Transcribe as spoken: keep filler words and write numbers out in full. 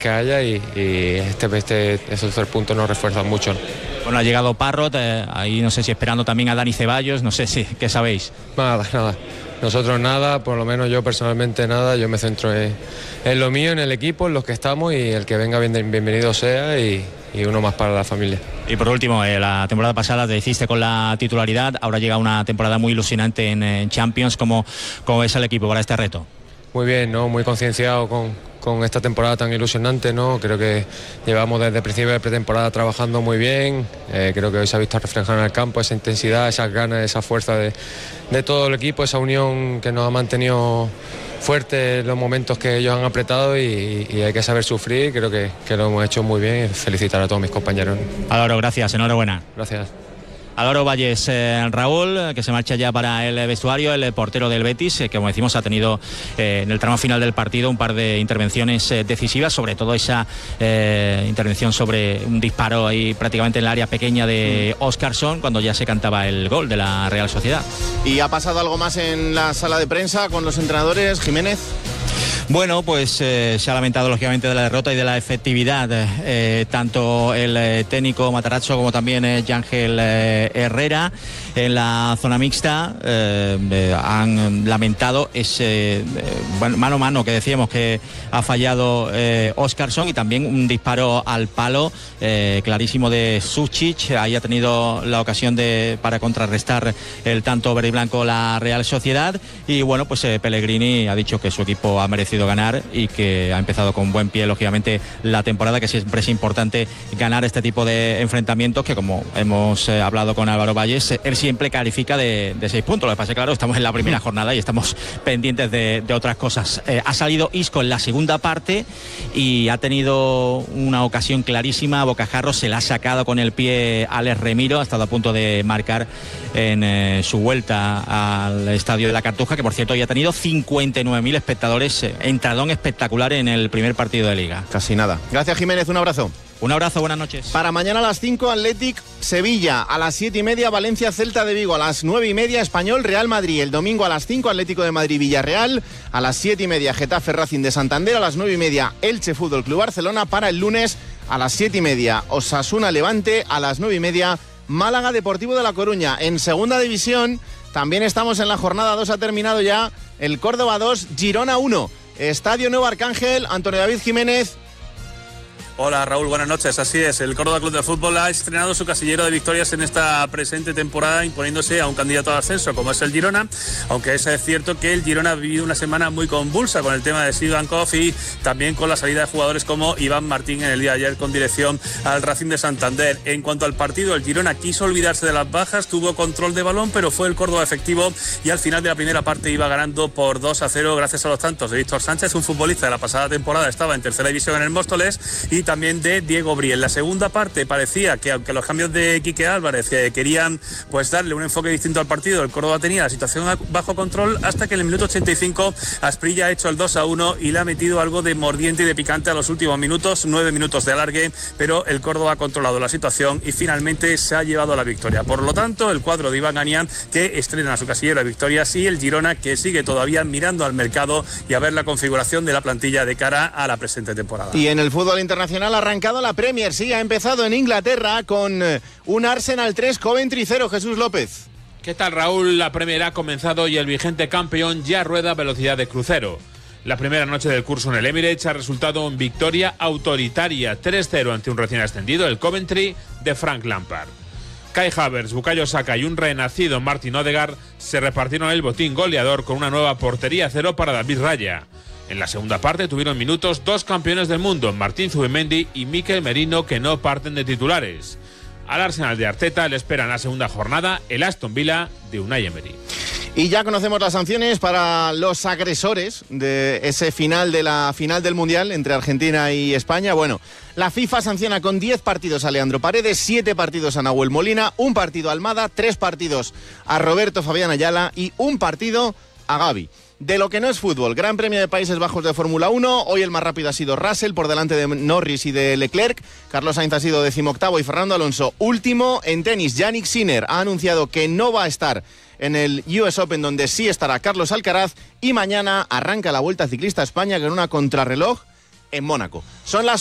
que haya y, y este, este, esos tres puntos nos refuerzan mucho. Bueno, ha llegado Parrot, eh, ahí no sé si esperando también a Dani Ceballos, no sé si, ¿qué sabéis? Nada, nada. Nosotros nada, por lo menos yo personalmente nada, yo me centro en, en lo mío, en el equipo, en los que estamos y el que venga bien, bienvenido sea y, y uno más para la familia. Y por último, eh, la temporada pasada te hiciste con la titularidad, ahora llega una temporada muy ilusionante en, en Champions, ¿cómo, cómo es el equipo para este reto? Muy bien, ¿no? Muy concienciado con, con esta temporada tan ilusionante, ¿no? Creo que llevamos desde el principio de pretemporada trabajando muy bien, eh, creo que hoy se ha visto reflejada en el campo esa intensidad, esas ganas, esa fuerza de, de todo el equipo, esa unión que nos ha mantenido fuerte en los momentos que ellos han apretado y, y hay que saber sufrir, creo que, que lo hemos hecho muy bien y felicitar a todos mis compañeros. Álvaro, gracias, enhorabuena. Gracias. Álvaro Valles, eh, Raúl, que se marcha ya para el vestuario, el portero del Betis, eh, que como decimos ha tenido eh, en el tramo final del partido un par de intervenciones eh, decisivas, sobre todo esa eh, intervención sobre un disparo ahí prácticamente en el área pequeña de Óscarson, cuando ya se cantaba el gol de la Real Sociedad. ¿Y ha pasado algo más en la sala de prensa con los entrenadores, Jiménez? Bueno, pues eh, se ha lamentado lógicamente de la derrota y de la efectividad. Eh, tanto el eh, técnico Matarazzo como también eh, Yángel eh, Herrera en la zona mixta eh, eh, han lamentado ese eh, bueno, mano a mano que decíamos que ha fallado eh, Óscarson y también un disparo al palo eh, clarísimo de Sucic. Ahí ha tenido la ocasión de para contrarrestar el tanto verde y blanco la Real Sociedad y bueno, pues eh, Pellegrini ha dicho que su equipo ha merecido ganar y que ha empezado con buen pie lógicamente la temporada, que siempre es importante ganar este tipo de enfrentamientos que como hemos eh, hablado con Álvaro Valles, él siempre califica de, de seis puntos. Lo que pasa es que claro, estamos en la primera jornada y estamos pendientes de, de otras cosas. Eh, ha salido Isco en la segunda parte y ha tenido una ocasión clarísima. Bocajarro se la ha sacado con el pie Alex Remiro, ha estado a punto de marcar en eh, su vuelta al estadio de la Cartuja, que por cierto ya ha tenido cincuenta y nueve mil espectadores, eh, entradón espectacular en el primer partido de Liga. Casi nada. Gracias, Jiménez, un abrazo. Un abrazo, buenas noches. Para mañana a las cinco, Athletic Sevilla, a las siete y media Valencia Celta de Vigo, a las nueve y media Español Real Madrid, el domingo a las cinco Atlético de Madrid Villarreal, a las siete y media Getafe Racing de Santander, a las nueve y media Elche Fútbol Club Barcelona, para el lunes a las siete y media Osasuna Levante, a las nueve y media Málaga Deportivo de La Coruña. En segunda división también estamos en la jornada dos, ha terminado ya el Córdoba dos, Girona uno, Estadio Nuevo Arcángel. Antonio David Jiménez. Hola Raúl, buenas noches. Así es, el Córdoba Club de Fútbol ha estrenado su casillero de victorias en esta presente temporada, imponiéndose a un candidato al ascenso como es el Girona, aunque es cierto que el Girona ha vivido una semana muy convulsa con el tema de Sivankov y también con la salida de jugadores como Iván Martín en el día de ayer con dirección al Racing de Santander. En cuanto al partido, el Girona quiso olvidarse de las bajas, tuvo control de balón, pero fue el Córdoba efectivo y al final de la primera parte iba ganando por dos a cero gracias a los tantos de Víctor Sánchez, un futbolista de la pasada temporada, estaba en tercera división en el Móstoles, y también de Diego Briel. La segunda parte parecía que aunque los cambios de Quique Álvarez que querían pues darle un enfoque distinto al partido, el Córdoba tenía la situación bajo control hasta que en el minuto ochenta y cinco Asprilla ha hecho el dos a uno y le ha metido algo de mordiente y de picante a los últimos minutos, nueve minutos de alargue, pero el Córdoba ha controlado la situación y finalmente se ha llevado la victoria. Por lo tanto, el cuadro de Iván Ganián que estrena su casillero de victorias y el Girona que sigue todavía mirando al mercado y a ver la configuración de la plantilla de cara a la presente temporada. Y en el fútbol internacional ha arrancado la Premier, sí, ha empezado en Inglaterra con un Arsenal tres, Coventry cero, Jesús López. ¿Qué tal, Raúl? La Premier ha comenzado y el vigente campeón ya rueda a velocidad de crucero. La primera noche del curso en el Emirates ha resultado en victoria autoritaria, tres cero ante un recién ascendido, el Coventry de Frank Lampard. Kai Havertz, Bukayo Saka y un renacido Martin Odegaard se repartieron el botín goleador con una nueva portería cero para David Raya. En la segunda parte tuvieron minutos dos campeones del mundo, Martín Zubimendi y Mikel Merino, que no parten de titulares. Al Arsenal de Arteta le espera en la segunda jornada el Aston Villa de Unai Emery. Y ya conocemos las sanciones para los agresores de ese final de la final del Mundial entre Argentina y España. Bueno, la FIFA sanciona con diez partidos a Leandro Paredes, siete partidos a Nahuel Molina, un partido a Almada, tres partidos a Roberto Fabián Ayala y un partido a Gavi. De lo que no es fútbol, Gran Premio de Países Bajos de Fórmula uno, hoy el más rápido ha sido Russell por delante de Norris y de Leclerc, Carlos Sainz ha sido decimoctavo y Fernando Alonso último. En tenis, Jannik Sinner ha anunciado que no va a estar en el U S Open, donde sí estará Carlos Alcaraz, y mañana arranca la Vuelta Ciclista a España con una contrarreloj en Mónaco. Son las